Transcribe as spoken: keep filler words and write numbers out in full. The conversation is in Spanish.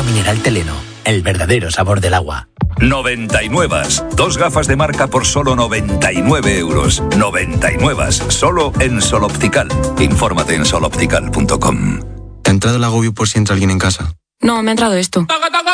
mineral Teleno, el verdadero sabor del agua. noventa y nueve. Dos gafas de marca por solo noventa y nueve euros. noventa y nueve. Solo en Sol Optical. Infórmate en sol optical punto com. ¿Te ha entrado el agobio por si entra alguien en casa? No, me ha entrado esto.